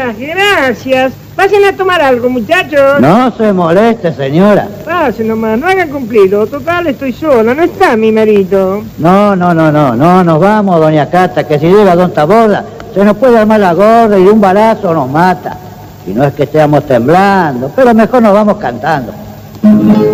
Gracias. Pasen a tomar algo, muchachos. No se moleste, señora. Pasen nomás, no hagan cumplido. Total, estoy sola, no está mi marido. No nos vamos, doña Cata, que si llega don Taborda, se nos puede armar la gorda y de un balazo nos mata. Y no es que estemos temblando, pero mejor nos vamos cantando.